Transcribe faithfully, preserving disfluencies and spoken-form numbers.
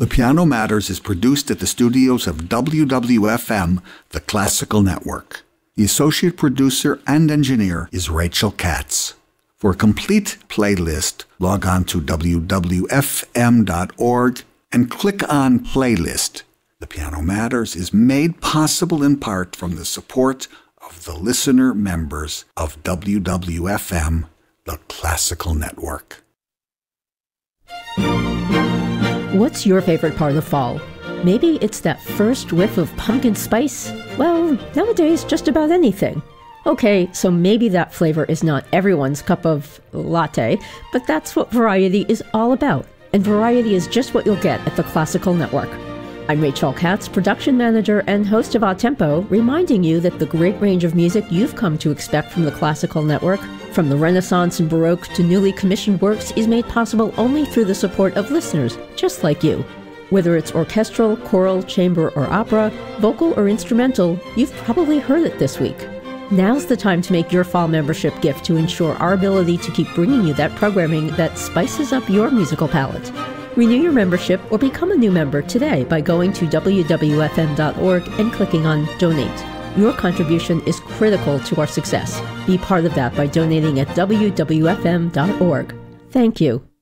The Piano Matters is produced at the studios of W W F M, the Classical Network. The associate producer and engineer is Rachel Katz. For a complete playlist, log on to w w f m dot org and click on Playlist. The Piano Matters is made possible in part from the support of the listener members of W W F M, the Classical Network. What's your favorite part of fall? Maybe it's that first whiff of pumpkin spice? Well, nowadays, just about anything. Okay, so maybe that flavor is not everyone's cup of latte, but that's what variety is all about. And variety is just what you'll get at the Classical Network. I'm Rachel Katz, production manager and host of A Tempo, reminding you that the great range of music you've come to expect from the Classical Network, from the Renaissance and Baroque to newly commissioned works, is made possible only through the support of listeners just like you. Whether it's orchestral, choral, chamber, or opera, vocal or instrumental, you've probably heard it this week. Now's the time to make your fall membership gift to ensure our ability to keep bringing you that programming that spices up your musical palette. Renew your membership or become a new member today by going to w w f m dot org and clicking on Donate. Your contribution is critical to our success. Be part of that by donating at w w f m dot org. Thank you.